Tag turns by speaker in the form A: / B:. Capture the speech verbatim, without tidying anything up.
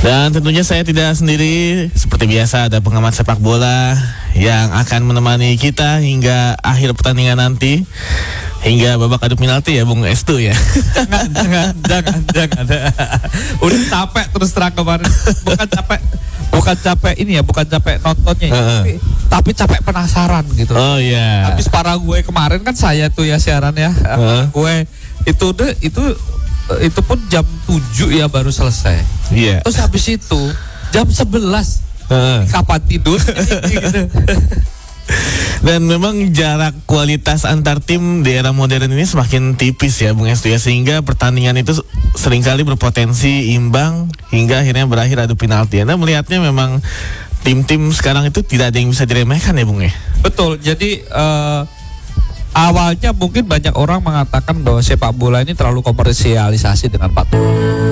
A: Dan tentunya saya tidak sendiri, seperti biasa ada pengamat sepak bola yang akan menemani kita hingga akhir pertandingan nanti, hingga babak adu penalti ya Bung Estu ya.
B: Jangan, jangan, jangan, jangan. Udah capek terus terang kemarin. Bukan capek, bukan capek ini ya, bukan capek nontonnya, ya,
A: uh.
B: tapi, tapi capek penasaran gitu.
A: Oh iya. Yeah.
B: Habis para gue kemarin kan saya tuh ya siaran ya, uh. gue itu deh itu itu pun jam tujuh ya baru selesai.
A: Iya. Yeah.
B: Terus habis itu jam sebelas uh. kapan tidur gitu.
A: Dan memang jarak kualitas antar tim di era modern ini semakin tipis ya Bung Estu ya, sehingga pertandingan itu seringkali berpotensi imbang hingga akhirnya berakhir adu penalti. Anda melihatnya memang tim-tim sekarang itu tidak ada yang bisa diremehkan ya Bung ya?
B: Betul, jadi uh, awalnya mungkin banyak orang mengatakan bahwa sepak bola ini terlalu komersialisasi dengan Pak